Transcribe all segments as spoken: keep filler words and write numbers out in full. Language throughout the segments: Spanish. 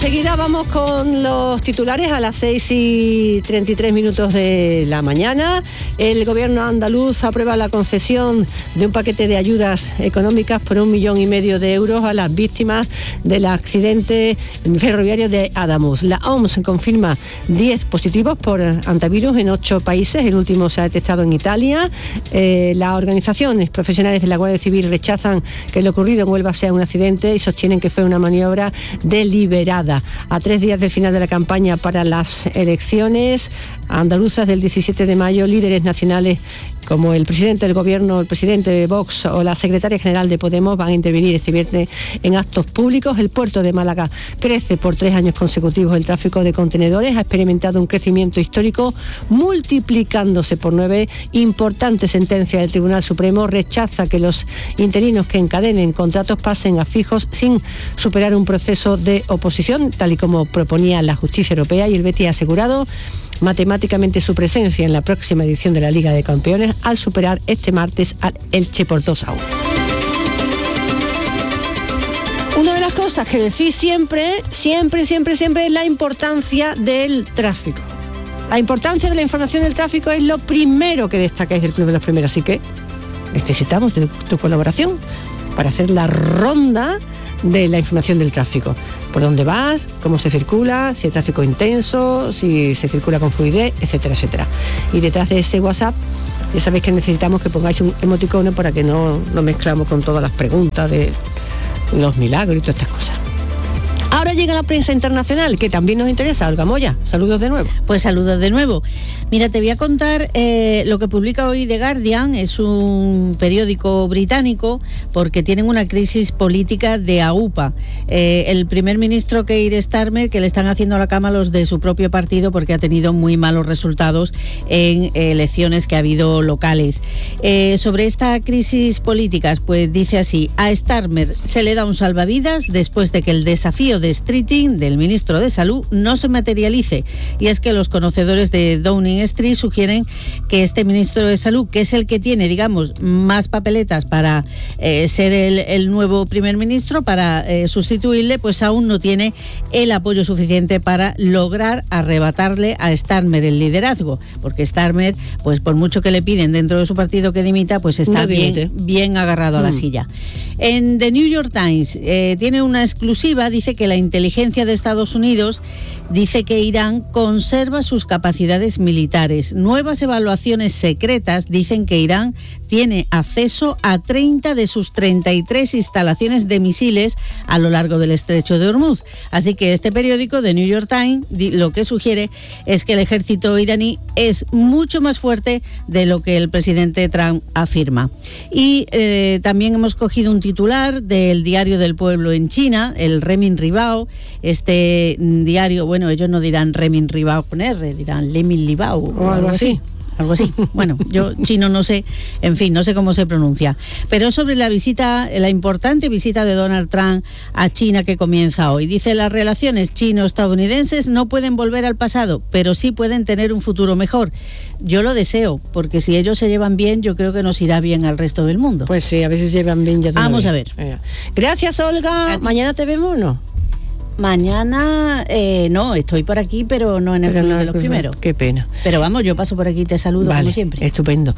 Enseguida vamos con los titulares a las seis y treinta y tres minutos de la mañana. El gobierno andaluz aprueba la concesión de un paquete de ayudas económicas por un millón y medio de euros a las víctimas del accidente ferroviario de Adamuz. La O M S confirma diez positivos por antivirus en ocho países. El último se ha detectado en Italia. Eh, las organizaciones profesionales de la Guardia Civil rechazan que lo ocurrido en Huelva sea un accidente y sostienen que fue una maniobra deliberada. A tres días del final de la campaña para las elecciones andaluzas del diecisiete de mayo, líderes nacionales como el presidente del gobierno, el presidente de Vox o la secretaria general de Podemos van a intervenir este viernes en actos públicos. El puerto de Málaga crece por tres años consecutivos. El tráfico de contenedores ha experimentado un crecimiento histórico, multiplicándose por nueve. Importante sentencia del Tribunal Supremo rechaza que los interinos que encadenen contratos pasen a fijos sin superar un proceso de oposición, tal y como proponía la justicia europea, y el Betis ha asegurado matemáticamente su presencia en la próxima edición de la Liga de Campeones al superar este martes al Elche por dos a uno. Una de las cosas que decís siempre, siempre, siempre, siempre es la importancia del tráfico. La importancia de la información del tráfico es lo primero que destacáis del Club de los Primeros, así que necesitamos de tu colaboración para hacer la ronda de la información del tráfico. Por dónde vas, cómo se circula, si hay tráfico intenso, si se circula con fluidez, etcétera, etcétera. Y detrás de ese WhatsApp, ya sabéis que necesitamos que pongáis un emoticono para que no nos mezclamos con todas las preguntas de los milagros y todas estas cosas. Ahora llega la prensa internacional, que también nos interesa. Olga Moya, saludos de nuevo. Pues saludos de nuevo. Mira, te voy a contar eh, lo que publica hoy The Guardian, es un periódico británico, porque tienen una crisis política de AUPA. Eh, el primer ministro Keir Starmer, que le están haciendo a la cama los de su propio partido porque ha tenido muy malos resultados en eh, elecciones que ha habido locales. Eh, sobre esta crisis política, pues dice así: a Starmer se le da un salvavidas después de que el desafío de Streeting del ministro de Salud no se materialice, y es que los conocedores de Downing Street sugieren que este ministro de Salud, que es el que tiene, digamos, más papeletas para eh, ser el, el nuevo primer ministro, para eh, sustituirle, pues aún no tiene el apoyo suficiente para lograr arrebatarle a Starmer el liderazgo, porque Starmer, pues por mucho que le piden dentro de su partido que dimita, pues está no bien, bien agarrado mm. a la silla. En The New York Times eh, tiene una exclusiva, dice que la inteligencia de Estados Unidos dice que Irán conserva sus capacidades militares. Nuevas evaluaciones secretas dicen que Irán tiene acceso a treinta de sus treinta y tres instalaciones de misiles a lo largo del estrecho de Hormuz. Así que este periódico, The New York Times, lo que sugiere es que el ejército iraní es mucho más fuerte de lo que el presidente Trump afirma. Y eh, también hemos cogido un titular del Diario del Pueblo en China, el Remin Ribao. Este diario, bueno, ellos no dirán Remin Ribao con R, dirán Lemin Libao o algo así. Algo así. Bueno, yo chino no sé, en fin, no sé cómo se pronuncia. Pero sobre la visita, la importante visita de Donald Trump a China que comienza hoy. Dice: las relaciones chino-estadounidenses no pueden volver al pasado, pero sí pueden tener un futuro mejor. Yo lo deseo, porque si ellos se llevan bien, yo creo que nos irá bien al resto del mundo. Pues sí, a veces llevan bien ya. Vamos a ver. Gracias, Olga. ¿Mañana te vemos o no? Mañana, eh, no, estoy por aquí, pero no en el Club no, de los Primeros. Qué pena. Pero vamos, yo paso por aquí y te saludo, vale, como siempre. Estupendo.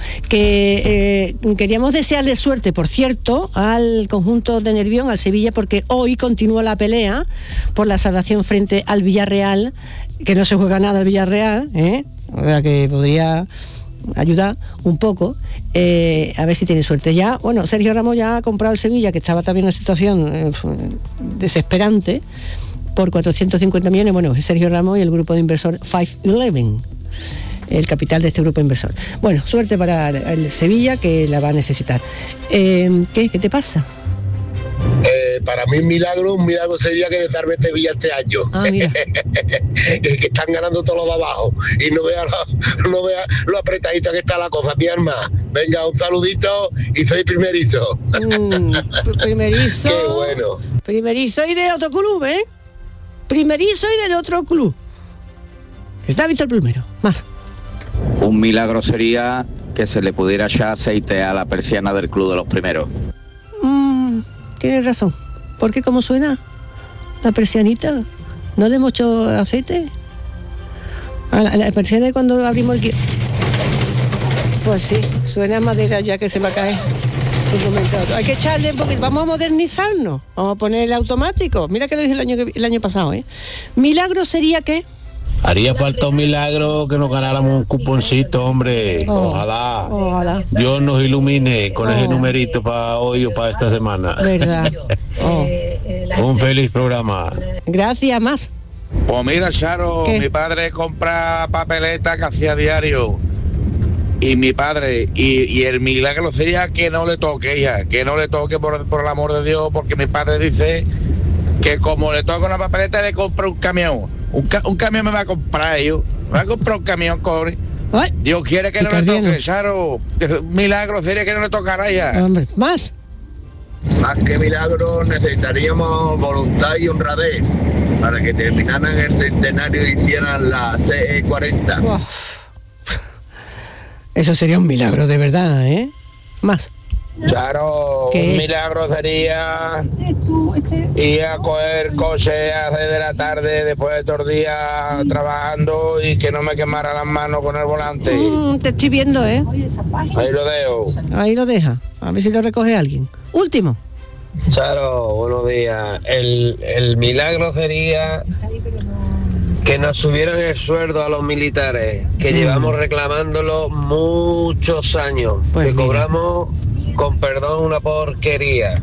Que eh, queríamos desearle suerte, por cierto, al conjunto de Nervión, al Sevilla, porque hoy continúa la pelea por la salvación frente al Villarreal, que no se juega nada al Villarreal, ¿eh? O sea, que podría ayudar un poco, eh, a ver si tiene suerte. Ya, bueno, Sergio Ramos ya ha comprado el Sevilla, que estaba también en una situación eh, desesperante, por cuatrocientos cincuenta millones, bueno, Sergio Ramos y el grupo de inversor cinco once, el capital de este grupo inversor. Bueno, suerte para el Sevilla, que la va a necesitar. Eh, ¿Qué? ¿Qué te pasa? Eh, para mí un milagro, un milagro sería que dejarme este Sevilla este año. Ah, mira. que, que están ganando todos los de abajo y no vea lo, no vea lo apretadita que está la cosa, mi arma. Venga, un saludito y soy primerizo. Mm, primerizo. Qué bueno. Primerizo y de otro club, ¿eh? Primerizo y del otro club. Está visto el primero, más. Un milagro sería que se le pudiera echar aceite a la persiana del Club de los Primeros. Mm, tienes razón. Porque como suena la persianita, ¿No le hemos hecho aceite? A la, a la persiana de cuando abrimos el... gui- Pues sí, suena a madera ya que se va a caer. Un momento. Hay que echarle porque vamos a modernizarnos. Vamos a poner el automático. Mira que lo dije el año, que- el año pasado, ¿eh? ¿Milagro sería qué? Haría falta un milagro que nos ganáramos un cuponcito, hombre. Oh, Ojalá. Ojalá. Dios nos ilumine con ese Oh. numerito para hoy o para esta semana. ¿Verdad? Oh. Un feliz programa. Gracias, más. Pues mira, Charo, ¿Qué? mi padre compra papeleta que hacía diario. Y mi padre, y, y el milagro sería que no le toque, hija, que no le toque por, por el amor de Dios, porque mi padre dice que como le toca una papeleta le compra un camión. Un, ca- un camión me va a comprar yo. Me va a comprar un camión, Cori. Ay, Dios quiere que no le Ricardiano. toque, Charo. Que un milagro sería que no le tocara ya. hombre, más. Más que milagro necesitaríamos voluntad y honradez para que terminaran el centenario y hicieran la C E cuarenta. Uf. Eso sería un milagro, de verdad, ¿eh? Más. Charo, ¿Qué? un milagro sería ir a coger coche a seis de la tarde después de todo el día trabajando y que no me quemara las manos con el volante. Mm, te estoy viendo, ¿eh? Ahí lo dejo. Ahí lo deja. A ver si lo recoge alguien. Último. Charo, buenos días. El, el milagro sería que nos subieran el sueldo a los militares, que Mm. llevamos reclamándolo muchos años, Pues que mira. cobramos, con perdón, una porquería.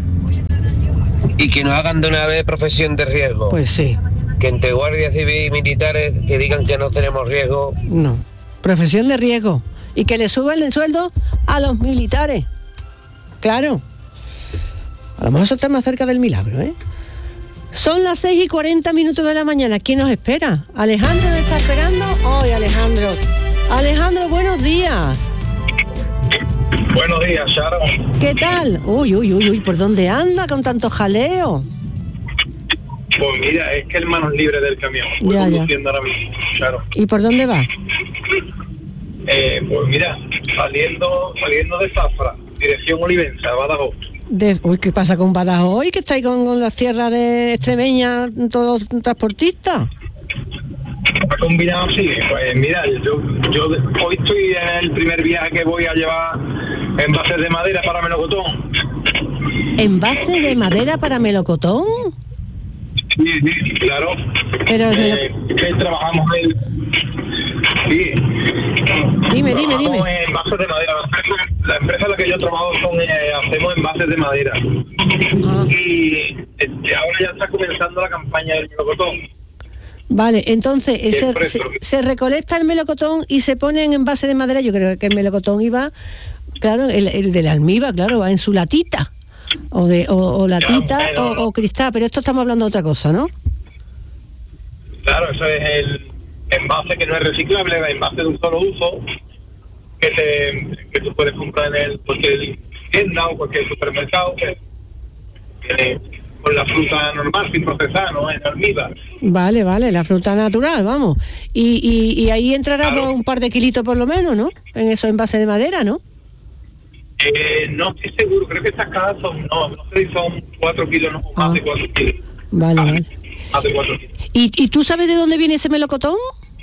Y que nos hagan de una vez profesión de riesgo. Pues sí. Que entre guardias civiles y militares que digan que no tenemos riesgo. No. Profesión de riesgo. Y que le suban el sueldo a los militares. Claro. A lo mejor eso está más cerca del milagro, ¿eh? Son las seis y cuarenta minutos de la mañana. ¿Quién nos espera? ¿Alejandro nos está esperando? Hoy, Alejandro. Alejandro, buenos días. Buenos días, Charo. ¿Qué tal? Uy, uy, uy, uy, ¿por dónde anda con tanto jaleo? Pues mira, es que el manos libre del camión. Voy Ya, ya. conduciendo ahora mismo, Charo. ¿Y por dónde va? Eh, pues mira, saliendo saliendo de Zafra, dirección Olivenza, Badajoz. De, uy, ¿qué pasa con Badajoz? ¿Hoy que estáis con, con las tierras de Extremeña, todos transportistas? Ha combinado así. Pues mira, yo, yo hoy estoy en el primer viaje que voy a llevar envases de madera para melocotón. ¿Envase de madera para melocotón? Sí, sí, claro. Pero el melo- Eh, que trabajamos en... Sí. Dime, dime, Trabajamos dime. en envases de madera. La empresa, la empresa en la que yo trabajo son, eh, hacemos envases de madera. Ah, Y este, ahora ya está comenzando la campaña del melocotón. vale, entonces eh, se, Siempre se, esto. se recolecta el melocotón y se pone en envase de madera. Yo creo que el melocotón iba, claro, el, el de la almíbar, claro, va en su latita. O de o, o latita Ya, bueno. o, o cristal, pero esto estamos hablando de otra cosa, ¿no? Claro, eso es el envase que no es reciclable, el envase de un solo uso, que te que tú puedes comprar en el cualquier tienda o cualquier supermercado, que, que con la fruta normal, sin procesar, ¿no? En almíbar. Vale, vale, la fruta natural, vamos. Y, y, y ahí entrará Claro. pues, un par de kilitos por lo menos, ¿no? En esos envases de madera, ¿no? Eh, no estoy seguro, creo que estas cajas son, no, no sé si son cuatro kilos, no, o más Ah. de cuatro kilos. Vale, Ah, vale. Más de cuatro kilos. ¿Y, ¿Y tú sabes de dónde viene ese melocotón?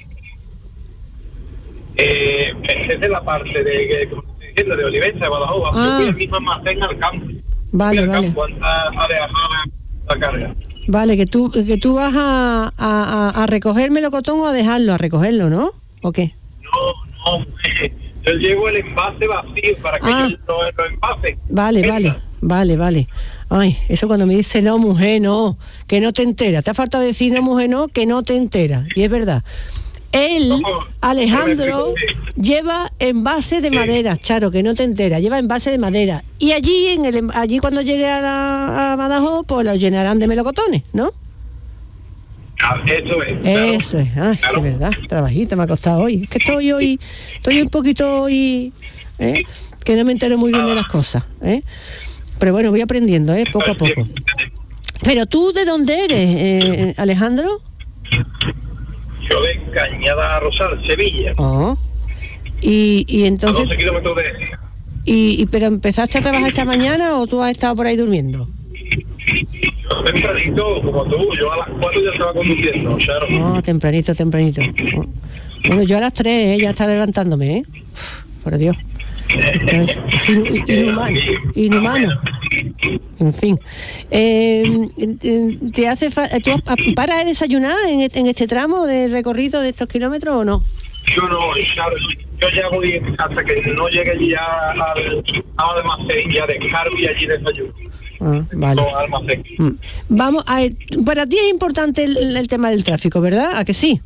Eh, es de la parte de, que, como estoy diciendo, de Olivenza, de Badajoz. Ah. Yo fui al mismo almacén al campo. Vale, Fui al vale. campo a, a dejar la, la carga. Vale, que tú, que tú vas a, a, a- a recoger melocotón o a dejarlo, a recogerlo, ¿no? ¿O qué? No, no, eh, yo llevo el envase vacío para que Ah. ellos lo, lo envasen. Vale, Venga. vale, vale, vale. Ay, eso cuando me dice no, mujer, no, que no te enteras. Te ha faltado decir no, mujer, no, que no te enteras. Y es verdad. Él, No, Alejandro, no me explico lleva envase de Sí. madera, Charo, que no te enteras, lleva envase de madera. Y allí, en el, em- allí cuando llegue a, la, a Badajoz, pues lo llenarán de melocotones, ¿no? Ah, eso es. claro. Eso es, ay, Claro. de verdad, trabajito me ha costado hoy. Es que estoy hoy, estoy un poquito hoy, ¿eh? Que no me entero muy bien de las cosas, ¿eh? Pero bueno, voy aprendiendo, ¿eh? Poco a poco. Pero tú, ¿de dónde eres, eh, Alejandro? Yo de Cañada Rosal, Sevilla. Oh. Y, y A entonces, doce kilómetros de... y, y- pero empezaste a trabajar esta mañana o tú has estado por ahí durmiendo? Yo Tempranito, como tú, yo a las cuatro ya estaba conduciendo, claro. No, tempranito, tempranito. Bueno, yo a las tres, ¿eh? Ya está levantándome, ¿eh? Por Dios. Es, es inhumano, inhumano. En fin. Eh, ¿Te hace fa- ¿Tú paras de desayunar en este, en este tramo de recorrido de estos kilómetros o no? Yo no, claro, yo ya voy hasta que no llegue allí ya al, al almacén, ya descargo y allí desayuno. Ah, vale. No, almacén. Mm. Vamos, a, para ti es importante el, el tema del tráfico, ¿verdad? ¿A que sí?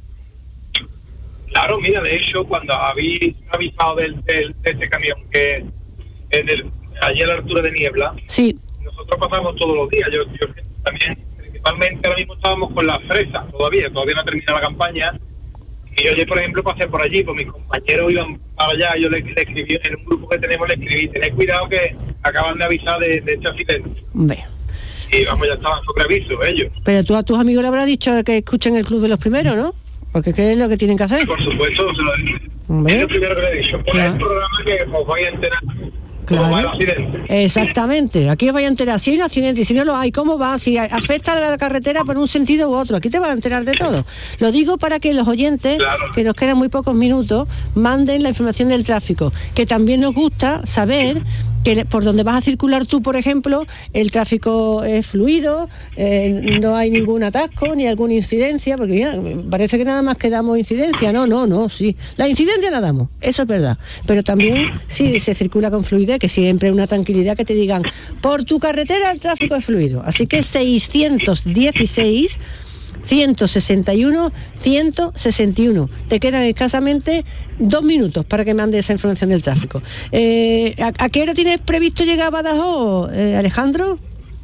Claro, mira, de hecho, cuando habéis avisado del, del, de este camión que en el, allí a la altura de Niebla, sí, nosotros pasamos todos los días. Yo, yo también, principalmente ahora mismo estábamos con las fresas todavía, todavía no termina la campaña. Y yo ayer, por ejemplo, pasé por allí, pues mis compañeros iban para allá, yo le, le escribí, en un grupo que tenemos le escribí, tened cuidado que acaban de avisar de, de este accidente. Ve. Y vamos, ya estaban sobre aviso ellos. Pero tú a tus amigos le habrás dicho que escuchen el Club de los Primeros, ¿no? Porque ¿qué es lo que tienen que hacer? Por supuesto, se lo digo. Es lo primero que le he dicho. Por claro. el programa que os vais a enterar claro. cómo va el accidente. Exactamente. Aquí os vais a enterar si hay un accidente, si no lo hay, cómo va, si afecta a la carretera por un sentido u otro. Aquí te vas a enterar de todo. Lo digo para que los oyentes, claro. que nos quedan muy pocos minutos, manden la información del tráfico. Que también nos gusta saber que por donde vas a circular tú, por ejemplo, el tráfico es fluido, eh, no hay ningún atasco ni alguna incidencia, porque mira, parece que nada más que damos incidencia, no, no, no, sí, la incidencia la damos, eso es verdad, pero también sí se circula con fluidez, que siempre es una tranquilidad que te digan, por tu carretera el tráfico es fluido, así que seiscientos dieciséis ciento sesenta y uno ciento sesenta y uno. Te quedan escasamente dos minutos para que mandes esa información del tráfico. Eh, ¿a, ¿A qué hora tienes previsto llegar a Badajoz, eh, Alejandro?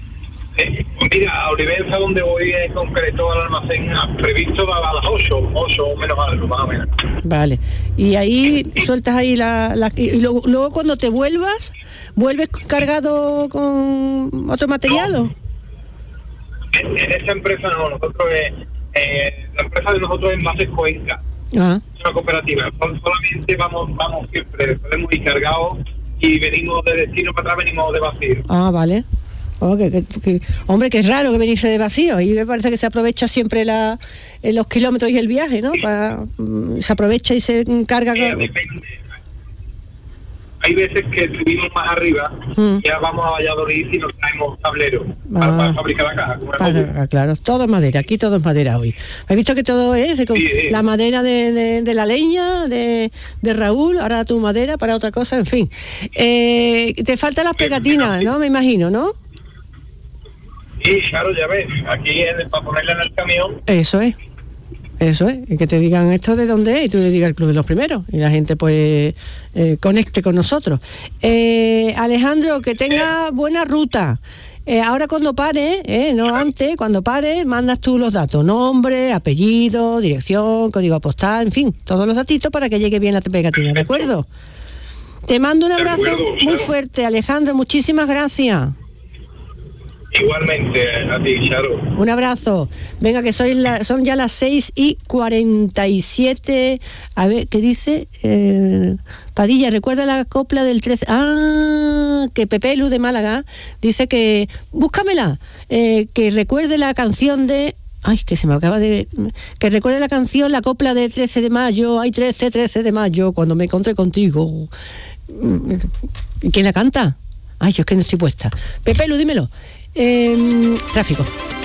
Eh, mira, a Olivenza, donde voy en concreto al almacén, previsto a las ocho, ocho o menos algo, más o menos. Vale. Y ahí sueltas ahí la... la y luego, luego cuando te vuelvas, ¿vuelves cargado con otro material no. o...? En, en esta empresa no, nosotros eh, eh, la empresa de nosotros es Envases Cuenca, Ajá. es una cooperativa, solamente vamos vamos siempre, podemos ir cargados y venimos de destino para atrás, venimos de vacío. Ah, vale. Oh, que, que, que, hombre, que es raro que venirse de vacío, y me parece que se aprovecha siempre la, los kilómetros y el viaje, ¿no? Para, se aprovecha y se carga. Eh, depende. Hay veces que subimos más arriba, mm. ya vamos a Valladolid y nos traemos tableros ah. para, para fabricar la caja. Como para, claro, todo es madera, aquí todo es madera hoy. ¿Has visto que todo es? Sí, sí. La madera de, de, de la leña, de, de Raúl, ahora tu madera para otra cosa, en fin. Eh, te faltan las pegatinas, ¿no? Me imagino, ¿no? Sí, claro, ya ves, aquí en, para ponerla en el camión. Eso es. Eso es, y que te digan esto de dónde es y tú le digas el Club de los Primeros y la gente pues eh, conecte con nosotros. Eh, Alejandro, que tenga buena ruta. Eh, ahora cuando pare, eh, no antes, cuando pare, mandas tú los datos, nombre, apellido, dirección, código postal, en fin, todos los datitos para que llegue bien la pegatina, ¿de acuerdo? Te mando un abrazo acuerdo, muy claro. fuerte, Alejandro, muchísimas gracias. Igualmente, a ti, Charo. Un abrazo. Venga, que soy la, son ya las seis y cuarenta y siete. A ver, ¿qué dice? Eh, Padilla, recuerda la copla del trece. Ah, que Pepe Lu de Málaga dice que, búscamela, eh, que recuerde la canción de... Ay, que se me acaba de... Que recuerde la canción, la copla de trece de mayo. Ay, trece, trece de mayo, cuando me encontré contigo. ¿Y quién la canta? Ay, yo es que no estoy puesta. Pepe Lu, dímelo. Eh, tráfico.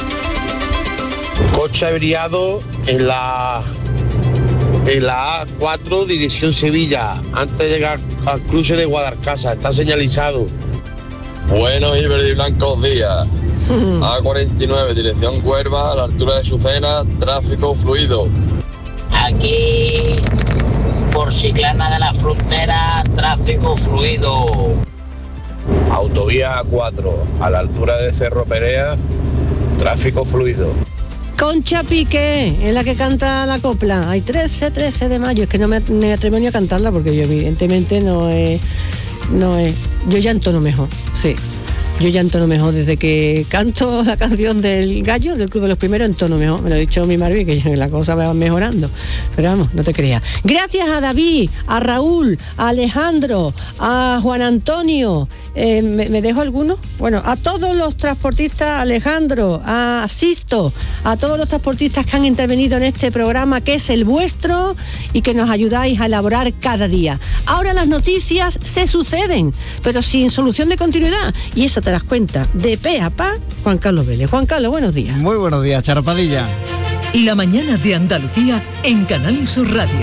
Coche averiado en la en la A cuatro dirección Sevilla, antes de llegar al cruce de Guadalcasa, está señalizado. Buenos y verde y blancos días. A cuarenta y nueve dirección Huelva, a la altura de Sucena, tráfico fluido. Aquí por Chiclana de la Frontera, tráfico fluido. Autovía A cuatro, a la altura de Cerro Perea, tráfico fluido. Concha Piqué, es la que canta la copla. Hay trece, trece de mayo. Es que no me, me atrevo ni a cantarla porque yo evidentemente no es... No es... Yo ya entono mejor, sí. Yo ya entono mejor desde que canto la canción del gallo, del Club de los Primeros, entono mejor. Me lo ha dicho mi madre, que la cosa va mejorando. Pero vamos, no te creas. Gracias a David, a Raúl, a Alejandro, a Juan Antonio. Eh, ¿me, ¿Me dejo alguno? Bueno, a todos los transportistas, Alejandro, a Sisto, a todos los transportistas que han intervenido en este programa, que es el vuestro, y que nos ayudáis a elaborar cada día. Ahora las noticias se suceden, pero sin solución de continuidad, y eso te das cuenta de pe a pa Juan Carlos Vélez. Juan Carlos, buenos días. Muy buenos días, Charo Padilla. La mañana de Andalucía en Canal Sur Radio.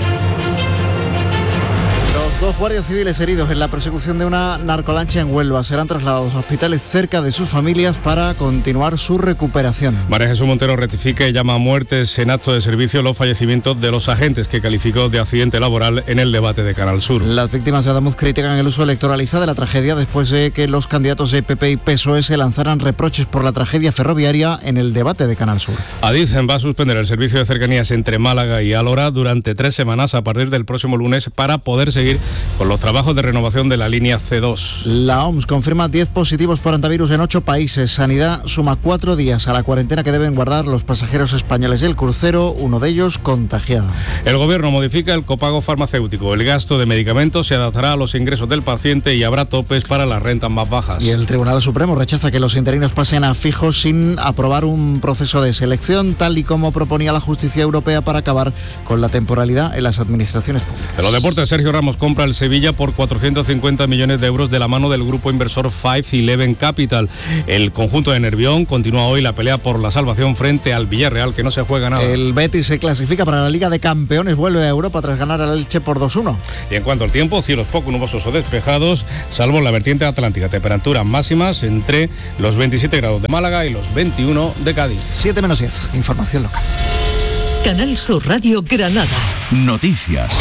Dos guardias civiles heridos en la persecución de una narcolancha en Huelva serán trasladados a hospitales cerca de sus familias para continuar su recuperación. María Jesús Montero rectifica y llama a muertes en acto de servicio los fallecimientos de los agentes que calificó de accidente laboral en el debate de Canal Sur. Las víctimas de Adamuz critican el uso electoralista de la tragedia después de que los candidatos de P P y P S O E se lanzaran reproches por la tragedia ferroviaria en el debate de Canal Sur. Adif va a suspender el servicio de cercanías entre Málaga y Alhora durante tres semanas a partir del próximo lunes para poder seguir con los trabajos de renovación de la línea C dos. La O M S confirma diez positivos por hantavirus en ocho países. Sanidad suma cuatro días a la cuarentena que deben guardar los pasajeros españoles del crucero, uno de ellos contagiado. El gobierno modifica el copago farmacéutico. El gasto de medicamentos se adaptará a los ingresos del paciente y habrá topes para las rentas más bajas. Y el Tribunal Supremo rechaza que los interinos pasen a fijos sin aprobar un proceso de selección, tal y como proponía la justicia europea para acabar con la temporalidad en las administraciones públicas. En los deportes, Sergio Ramos compra el Sevilla por cuatrocientos cincuenta millones de euros de la mano del grupo inversor cinco once Capital. El conjunto de Nervión continúa hoy la pelea por la salvación frente al Villarreal, que no se juega nada. El Betis se clasifica para la Liga de Campeones, vuelve a Europa tras ganar al Elche por dos uno. Y en cuanto al tiempo, cielos poco nubosos o despejados, salvo en la vertiente atlántica. Temperaturas máximas entre los veintisiete grados de Málaga y los veintiuno de Cádiz. siete menos diez, información local. Canal Sur Radio Granada. Noticias.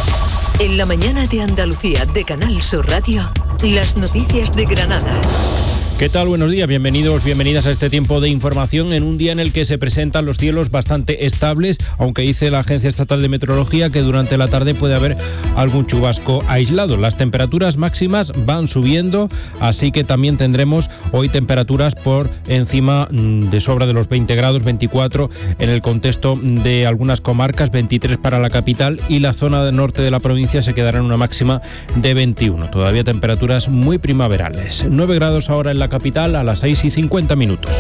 En la mañana de Andalucía de Canal Sur Radio, las noticias de Granada. ¿Qué tal? Buenos días, bienvenidos, bienvenidas a este tiempo de información en un día en el que se presentan los cielos bastante estables, aunque dice la Agencia Estatal de Meteorología que durante la tarde puede haber algún chubasco aislado. Las temperaturas máximas van subiendo, así que también tendremos hoy temperaturas por encima de sobra de los veinte grados, veinticuatro en el contexto de algunas comarcas, veintitrés para la capital, y la zona del norte de la provincia se quedará en una máxima de veintiuno. Todavía temperaturas muy primaverales. nueve grados ahora en la capital a las seis y cincuenta minutos.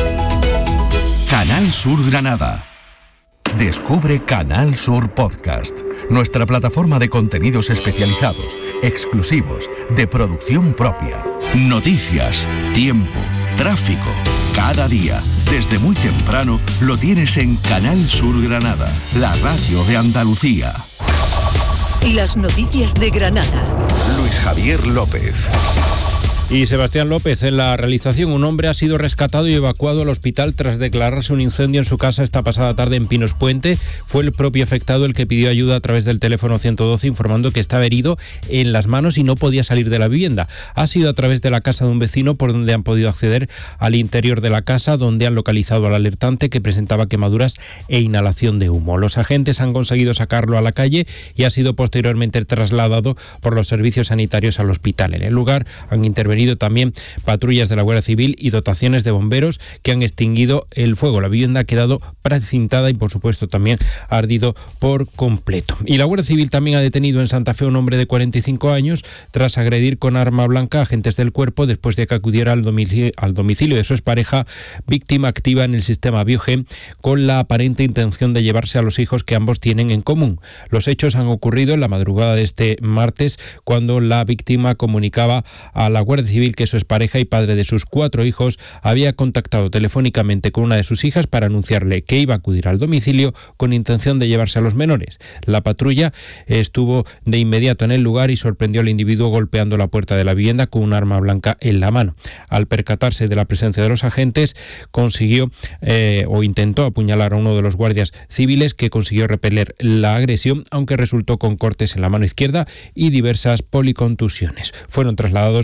Canal Sur Granada. Descubre Canal Sur Podcast, nuestra plataforma de contenidos especializados, exclusivos, de producción propia. Noticias, tiempo, tráfico. Cada día, desde muy temprano, lo tienes en Canal Sur Granada, la radio de Andalucía. Las noticias de Granada. Luis Javier López. Y Sebastián López, en la realización, un hombre ha sido rescatado y evacuado al hospital tras declararse un incendio en su casa esta pasada tarde en Pinos Puente. Fue el propio afectado el que pidió ayuda a través del teléfono ciento doce, informando que estaba herido en las manos y no podía salir de la vivienda. Ha sido a través de la casa de un vecino por donde han podido acceder al interior de la casa, donde han localizado al alertante, que presentaba quemaduras e inhalación de humo. Los agentes han conseguido sacarlo a la calle y ha sido posteriormente trasladado por los servicios sanitarios al hospital. En el lugar han intervenido también patrullas de la Guardia Civil y dotaciones de bomberos que han extinguido el fuego. La vivienda ha quedado precintada y, por supuesto, también ha ardido por completo. Y la Guardia Civil también ha detenido en Santa Fe a un hombre de cuarenta y cinco años tras agredir con arma blanca a agentes del cuerpo después de que acudiera al domicilio, al domicilio de su expareja, víctima activa en el sistema Biogen, con la aparente intención de llevarse a los hijos que ambos tienen en común. Los hechos han ocurrido en la madrugada de este martes, cuando la víctima comunicaba a la Guardia Civil que su expareja y padre de sus cuatro hijos había contactado telefónicamente con una de sus hijas para anunciarle que iba a acudir al domicilio con intención de llevarse a los menores. La patrulla estuvo de inmediato en el lugar y sorprendió al individuo golpeando la puerta de la vivienda con un arma blanca en la mano. Al percatarse de la presencia de los agentes, consiguió eh, o intentó apuñalar a uno de los guardias civiles, que consiguió repeler la agresión, aunque resultó con cortes en la mano izquierda y diversas policontusiones. Fueron trasladados ese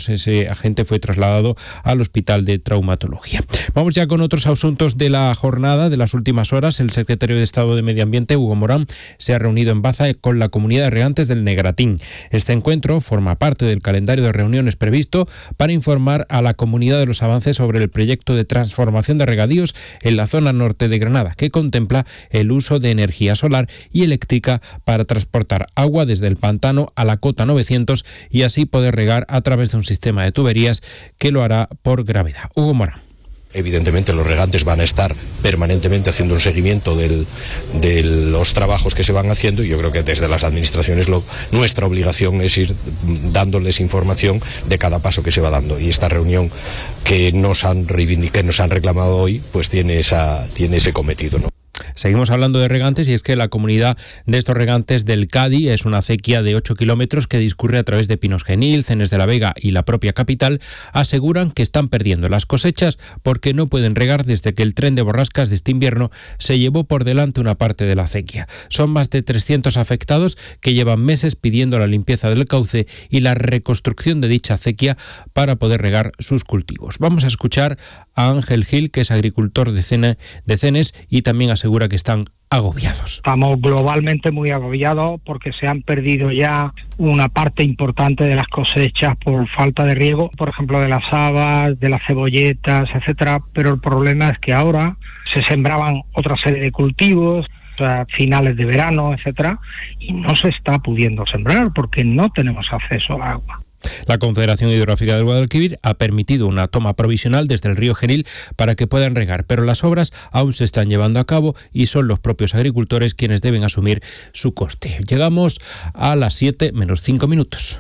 este agente fue trasladado al hospital de traumatología. Vamos ya con otros asuntos de la jornada de las últimas horas. El secretario de Estado de Medio Ambiente, Hugo Morán, se ha reunido en Baza con la comunidad de regantes del Negratín. Este encuentro forma parte del calendario de reuniones previsto para informar a la comunidad de los avances sobre el proyecto de transformación de regadíos en la zona norte de Granada, que contempla el uso de energía solar y eléctrica para transportar agua desde el pantano a la cota novecientos y así poder regar a través de un sistema de tuberías que lo hará por gravedad. Hugo Morán. Evidentemente los regantes van a estar permanentemente haciendo un seguimiento del, de los trabajos que se van haciendo y yo creo que desde las administraciones lo, nuestra obligación es ir dándoles información de cada paso que se va dando y esta reunión que nos han reivindicado, que nos han reclamado hoy, pues tiene, esa, tiene ese cometido, ¿no? Seguimos hablando de regantes y es que la comunidad de estos regantes del Cádiz es una acequia de ocho kilómetros que discurre a través de Pinos Genil, Cenes de la Vega y la propia capital. Aseguran que están perdiendo las cosechas porque no pueden regar desde que el tren de borrascas de este invierno se llevó por delante una parte de la acequia. Son más de trescientos afectados que llevan meses pidiendo la limpieza del cauce y la reconstrucción de dicha acequia para poder regar sus cultivos. Vamos a escuchar a Ángel Gil, que es agricultor de, Cene, de Cenes y también asegura que están agobiados. Estamos globalmente muy agobiados porque se han perdido ya una parte importante de las cosechas por falta de riego, por ejemplo de las habas, de las cebolletas, etcétera, pero el problema es que ahora se sembraban otra serie de cultivos a finales de verano, etcétera, y no se está pudiendo sembrar porque no tenemos acceso al agua. La Confederación Hidrográfica del Guadalquivir ha permitido una toma provisional desde el río Genil para que puedan regar, pero las obras aún se están llevando a cabo y son los propios agricultores quienes deben asumir su coste. Llegamos a las siete menos cinco minutos.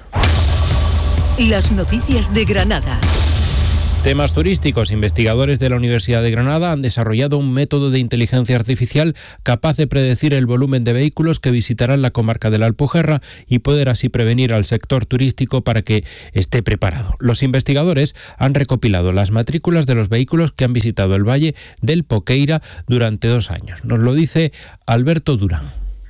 Las noticias de Granada. Temas turísticos. Investigadores de la Universidad de Granada han desarrollado un método de inteligencia artificial capaz de predecir el volumen de vehículos que visitarán la comarca de la Alpujarra y poder así prevenir al sector turístico para que esté preparado. Los investigadores han recopilado las matrículas de los vehículos que han visitado el Valle del Poqueira durante dos años. Nos lo dice Alberto Durán.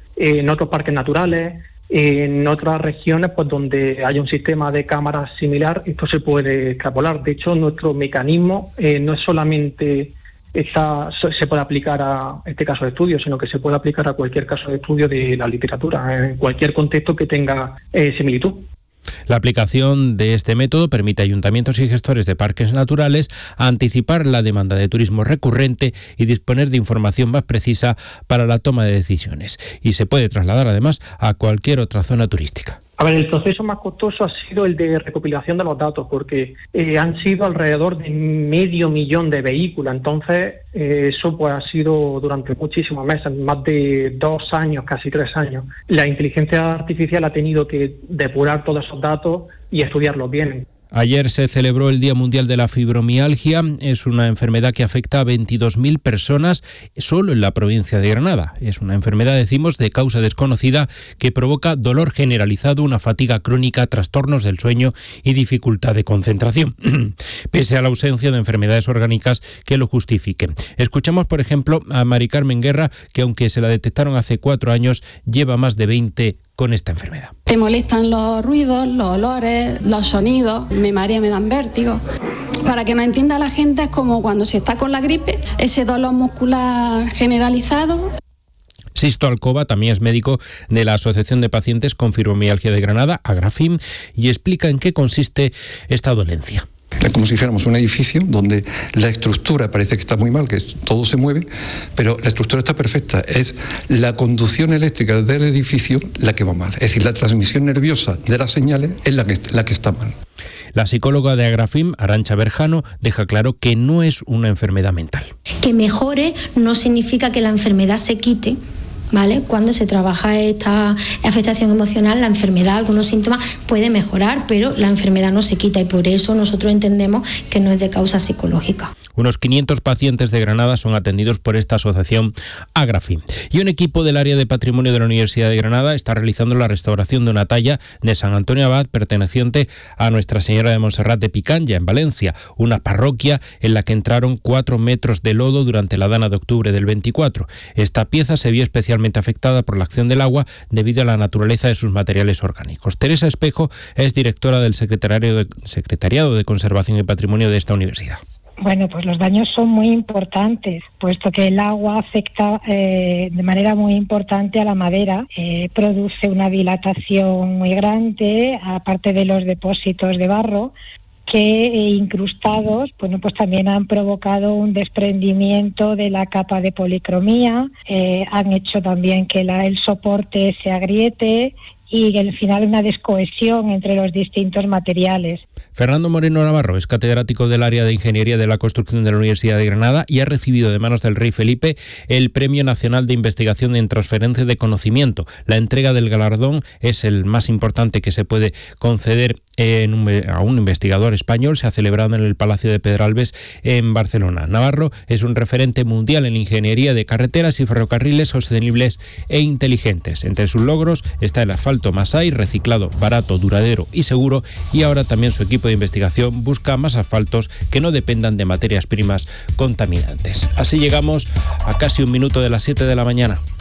En otros parques naturales, en otras regiones pues donde hay un sistema de cámaras similar, esto se puede extrapolar. De hecho, nuestro mecanismo eh, no es solamente está, se puede aplicar a este caso de estudio, sino que se puede aplicar a cualquier caso de estudio de la literatura, en cualquier contexto que tenga eh, similitud. La aplicación de este método permite a ayuntamientos y gestores de parques naturales anticipar la demanda de turismo recurrente y disponer de información más precisa para la toma de decisiones. Y se puede trasladar además a cualquier otra zona turística. A ver, el proceso más costoso ha sido el de recopilación de los datos, porque eh, han sido alrededor de medio millón de vehículos. Entonces, eh, eso pues ha sido durante muchísimos meses, más de dos años, casi tres años. La inteligencia artificial ha tenido que depurar todos esos datos y estudiarlos bien. Ayer se celebró el Día Mundial de la Fibromialgia. Es una enfermedad que afecta a veintidós mil personas solo en la provincia de Granada. Es una enfermedad, decimos, de causa desconocida que provoca dolor generalizado, una fatiga crónica, trastornos del sueño y dificultad de concentración, pese a la ausencia de enfermedades orgánicas que lo justifiquen. Escuchamos, por ejemplo, a Mari Carmen Guerra, que aunque se la detectaron hace cuatro años, lleva más de veinte con esta enfermedad. Te molestan los ruidos, los olores, los sonidos, me marea, me dan vértigo. Para que nos entienda la gente, es como cuando se está con la gripe, ese dolor muscular generalizado. Sisto Alcoba también es médico de la Asociación de Pacientes con Fibromialgia de Granada, Agrafim, y explica en qué consiste esta dolencia. Es como si dijéramos un edificio donde la estructura parece que está muy mal, que todo se mueve, pero la estructura está perfecta. Es la conducción eléctrica del edificio la que va mal. Es decir, la transmisión nerviosa de las señales es la que, la que está mal. La psicóloga de Agrafim, Arantxa Berjano, deja claro que no es una enfermedad mental. Que mejore no significa que la enfermedad se quite, ¿vale? Cuando se trabaja esta afectación emocional, la enfermedad, algunos síntomas puede mejorar, pero la enfermedad no se quita y por eso nosotros entendemos que no es de causa psicológica. Unos quinientos pacientes de Granada son atendidos por esta asociación Agrafin. Y un equipo del área de patrimonio de la Universidad de Granada está realizando la restauración de una talla de San Antonio Abad perteneciente a Nuestra Señora de Montserrat de Picanya, en Valencia, una parroquia en la que entraron cuatro metros de lodo durante la dana de octubre del veinticuatro. Esta pieza se vio especialmente afectada por la acción del agua debido a la naturaleza de sus materiales orgánicos. Teresa Espejo es directora del Secretariado de, Secretariado de Conservación y Patrimonio de esta universidad. Bueno, pues los daños son muy importantes, puesto que el agua afecta eh, de manera muy importante a la madera, eh, produce una dilatación muy grande, aparte de los depósitos de barro, que eh, incrustados, bueno, pues también han provocado un desprendimiento de la capa de policromía, eh, han hecho también que la, el soporte se agriete y al final una descohesión entre los distintos materiales. Fernando Moreno Navarro es catedrático del área de Ingeniería de la Construcción de la Universidad de Granada y ha recibido de manos del Rey Felipe el Premio Nacional de Investigación en Transferencia de Conocimiento. La entrega del galardón es el más importante que se puede conceder en un, a un investigador español. Se ha celebrado en el Palacio de Pedralbes en Barcelona. Navarro es un referente mundial en ingeniería de carreteras y ferrocarriles sostenibles e inteligentes. Entre sus logros está el asfalto Masai, reciclado, barato, duradero y seguro, y ahora también su equipo de investigación busca más asfaltos que no dependan de materias primas contaminantes. Así llegamos a casi un minuto de las siete de la mañana.